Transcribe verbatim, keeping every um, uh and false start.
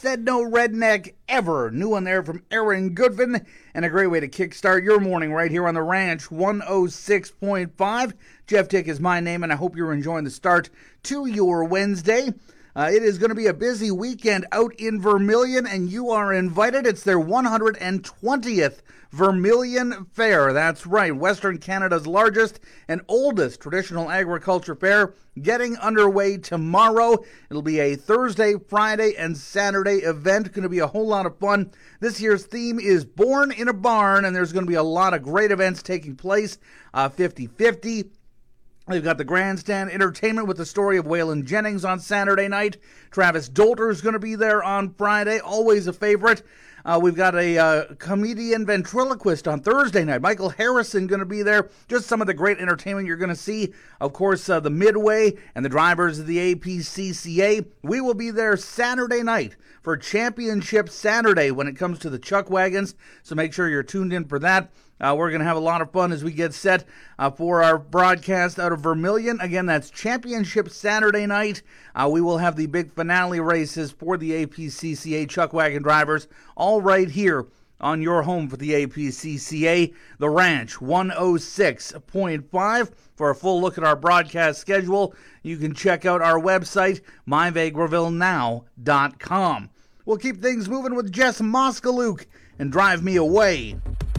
said no redneck ever. New one there from Aaron Goodvin, and a great way to kickstart your morning right here on the Ranch one oh six point five. Jeff Dick is my name, and I hope you're enjoying the start to your Wednesday. Uh, it is going to be a busy weekend out in Vermilion, and you are invited. It's their one hundred twentieth Vermilion Fair. That's right, Western Canada's largest and oldest traditional agriculture fair, getting underway tomorrow. It'll be a Thursday, Friday, and Saturday event. Going to be a whole lot of fun. This year's theme is Born in a Barn, and there's going to be a lot of great events taking place, uh, fifty-fifty. They've got the Grandstand Entertainment with the story of Waylon Jennings on Saturday night. Travis Dolter is going to be there on Friday, always a favorite. Uh, we've got a uh, comedian ventriloquist on Thursday night. Michael Harrison going to be there. Just some of the great entertainment you're going to see. Of course, uh, the Midway and the drivers of the A P C C A. We will be there Saturday night for Championship Saturday when it comes to the Chuck Wagons. So make sure you're tuned in for that. Uh, we're going to have a lot of fun as we get set uh, for our broadcast out of Vermilion. Again, that's Championship Saturday night. Uh, we will have the big finale races for the A P C C A Chuck Wagon drivers, all right here on your home for the A P C C A, the Ranch one oh six point five. For a full look at our broadcast schedule, you can check out our website, my vegreville now dot com. We'll keep things moving with Jess Moskaluke and Drive Me Away.